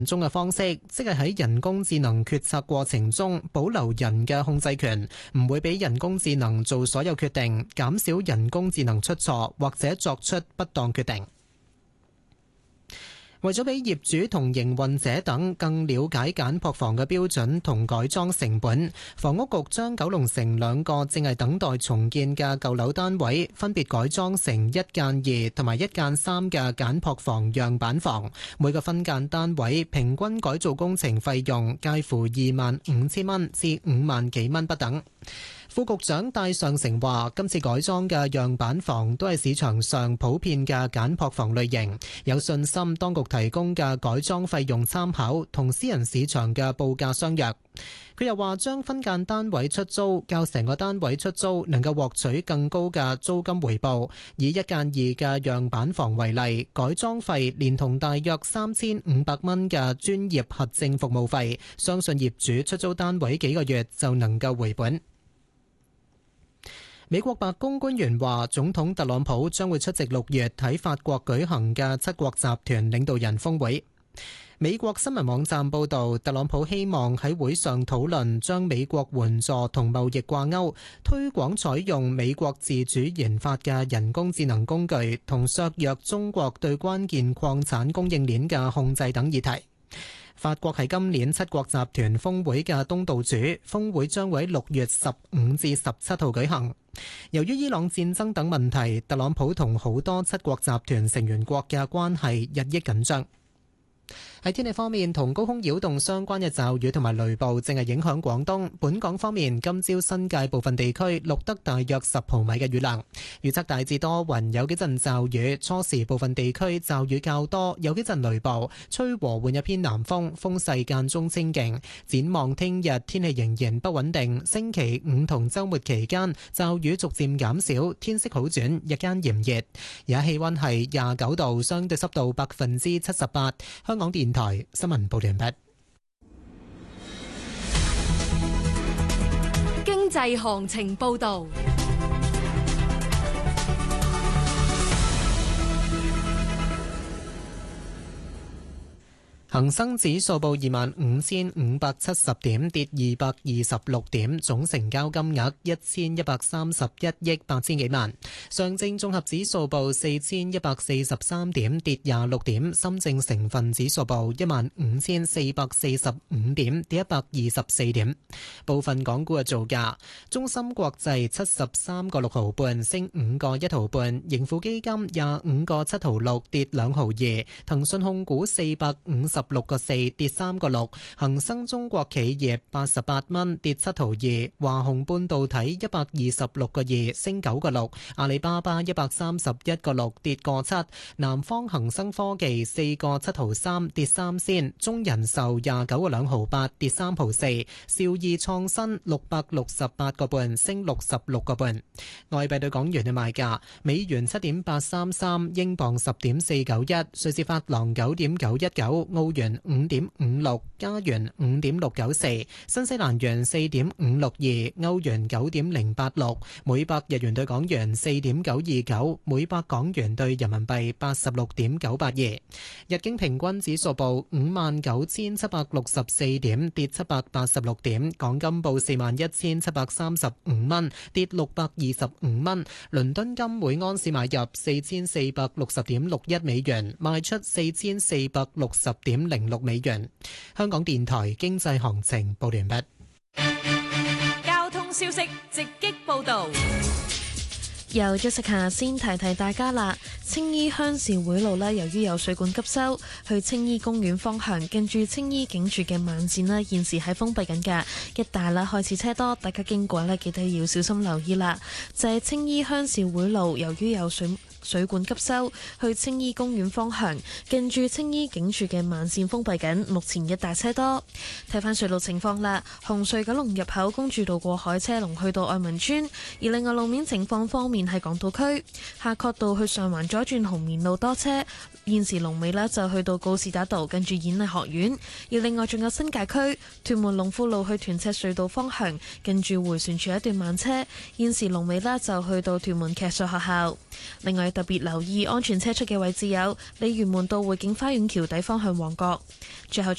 中嘅方式，即係喺人工智能決策過程中保留人嘅控制權，唔會俾人工智能做所有決定，減少人工智能出錯或者作出不當決定。為咗俾業主同營運者等更了解簡樸房嘅標準同改裝成本，房屋局將九龍城兩個正係等待重建嘅舊樓單位分別改裝成1+2同埋1+3嘅簡樸房樣板房，每個分間單位平均改造工程費用介乎25,000蚊至5萬幾蚊不等。副局長戴尚成話：今次改裝嘅樣板房都係市場上普遍嘅簡樸房類型，有信心當局提供嘅改裝費用參考同私人市場嘅報價相若。佢又話將分間單位出租較成個單位出租能夠獲取更高嘅租金回報。以1+2嘅樣板房為例，改裝費連同大約3,500蚊嘅專業核證服務費，相信業主出租單位幾個月就能夠回本。美國白宮官員話，總統特朗普將會出席6月喺法國舉行嘅七國集團領導人峰會。美國新聞網站報導，特朗普希望喺會上討論將美國援助同貿易掛鈎，推廣採用美國自主研發嘅人工智能工具，同削弱中國對關鍵礦產供應鏈嘅控制等議題。法國係今年七國集團峰會嘅東道主，峰會將會喺6月15至17號舉行。由於伊朗戰爭等問題，特朗普同好多七國集團成員國嘅關係日益緊張。喺天氣方面，同高空擾動相關嘅驟雨同埋雷暴正係影響廣東。本港方面，今朝新界部分地區錄得大約10毫米嘅雨量。預測大致多雲，有幾陣驟雨，初時部分地區驟雨較多，有幾陣雷暴，吹和緩一偏南風，風勢間中清勁。展望聽日天氣仍然不穩定，星期5同週末期間驟雨逐漸減少，天色好轉，日間炎熱。而家氣溫係29度，相對濕度78%。香港電台新聞報道完畢。 經濟行情報道。 恒生指數報25,570點，跌226點，總成交金額1131億8千幾萬。上證綜合指數報4143點，跌26點。深證成分指數報15,445點，跌124點。部分港股嘅造價：中芯國際73個6毫半，升5個1毫半；盈富基金25個7毫6，跌2毫2；騰訊控股456個4，跌3個6；恒生中國企業88蚊，跌7毫2；華虹半導體126個2，升9個6；阿里巴巴131個6，跌個7；南方恒生科技4個7毫3，跌3仙；中人壽29個2毫8，跌3毫4；兆易創新668個半，升66個半。外幣對港元嘅賣價：美元7.833，英鎊10.491，瑞士法郎9.919，澳元5.56，加元5.694，新西蘭元4.562，歐元9.086，每百日元對港元4.929，每百港元對人民幣86.982。日經平均指數報59,764點，跌786點。港金報41,735蚊，跌625蚊。倫敦金每安士買入4,460.61美元，賣出4,460.06美元。香港電台經濟行情報完畢。 交通消息直擊報道。 由咗食下先提提大家啦，青衣鄉事會路呢，由於有水管急修，去青衣公園方向近住青衣警署嘅慢線呢，現時係封閉緊㗎，一帶啦開始車多，大家經過呢記得要小心留意啦。就係青衣鄉事會路，由於有水管急修，去青衣公園方向近住青衣警署嘅慢線封閉緊，目前一大車多。睇返隧道情況啦，紅隧九龍入口公主道過海車龍去到愛民村，而另外路面情況方面係港島區夏慤道去上環左轉紅棉路多車，現時龍尾呢就去到告士打道近住演藝學院，而另外仲有新界區屯門龍富路去屯赤隧道方向近住迴旋處一段慢車，現時龍尾呢就去到屯門騎術學校。另外特別留意安全車速嘅位置有鯉魚門道匯景花園橋底方向旺角。最後